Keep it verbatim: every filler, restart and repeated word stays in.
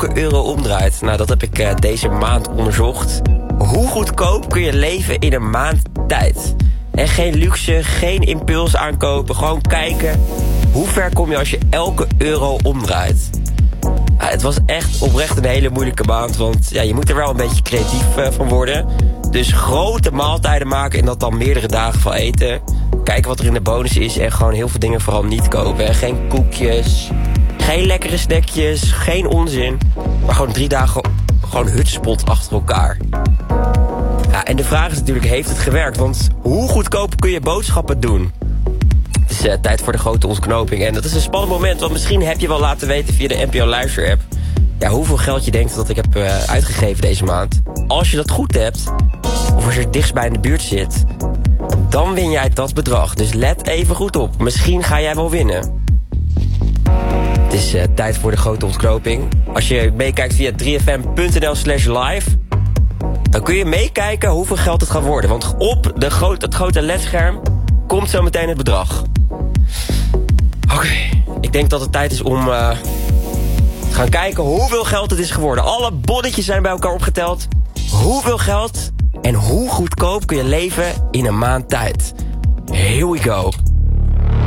elke euro omdraait. Nou, dat heb ik uh, deze maand onderzocht. Hoe goedkoop kun je leven in een maand tijd? En geen luxe, geen impuls aankopen. Gewoon kijken, hoe ver kom je als je elke euro omdraait? Ja, het was echt oprecht een hele moeilijke maand. Want ja, je moet er wel een beetje creatief uh, van worden. Dus grote maaltijden maken en dat dan meerdere dagen van eten. Kijken wat er in de bonus is en gewoon heel veel dingen vooral niet kopen. Hè. Geen koekjes, geen lekkere snackjes, geen onzin. Maar gewoon drie dagen gewoon hutspot achter elkaar. Ja, en de vraag is natuurlijk, heeft het gewerkt? Want hoe goedkoop kun je boodschappen doen? Het is uh, tijd voor de grote ontknoping. En dat is een spannend moment, want misschien heb je wel laten weten via de N P O Luister-app... ja, hoeveel geld je denkt dat ik heb uh, uitgegeven deze maand. Als je dat goed hebt, of als je er dichtstbij in de buurt zit, dan win jij dat bedrag. Dus let even goed op. Misschien ga jij wel winnen. Het is uh, tijd voor de grote ontknoping. Als je meekijkt via drie f m punt n l slash live... dan kun je meekijken hoeveel geld het gaat worden. Want op de gro- het grote L E D-scherm komt zo meteen het bedrag. Oké, okay. Ik denk dat het tijd is om uh, te gaan kijken hoeveel geld het is geworden. Alle bonnetjes zijn bij elkaar opgeteld. Hoeveel geld en hoe goedkoop kun je leven in een maand tijd? Here we go.